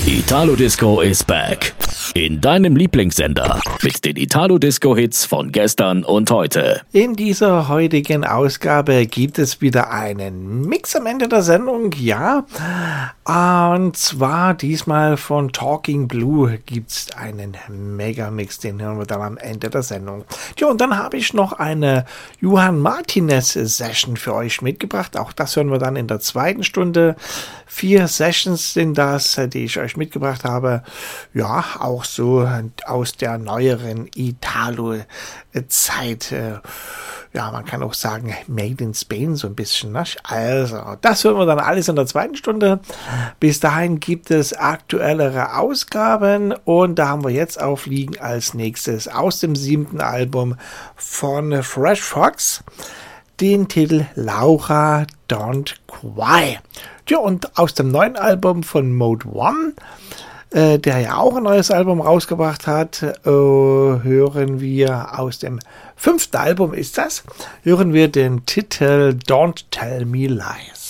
Italo Disco is back. In deinem Lieblingssender. Mit den Italo-Disco-Hits von gestern und heute. In dieser heutigen Ausgabe gibt es wieder einen Mix am Ende der Sendung, ja. Und zwar diesmal von Talking Blue gibt es einen Megamix, den hören wir dann am Ende der Sendung. Tja, und dann habe ich noch eine Johann Martinez-Session für euch mitgebracht. Auch das hören wir dann in der zweiten Stunde. 4 Sessions sind das, die ich euch mitgebracht habe. Ja, auch so aus der neueren Italo-Zeit. Ja, man kann auch sagen, Made in Spain so ein bisschen. Ne? Also, das hören wir dann alles in der zweiten Stunde. Bis dahin gibt es aktuellere Ausgaben und da haben wir jetzt aufliegen als nächstes aus dem 7. Album von Fresh Fox den Titel Laura Don't Cry. Ja, und aus dem neuen Album von Mode One, der ja auch ein neues Album rausgebracht hat, hören wir aus dem 5. Album ist das, hören wir den Titel Don't Tell Me Lies.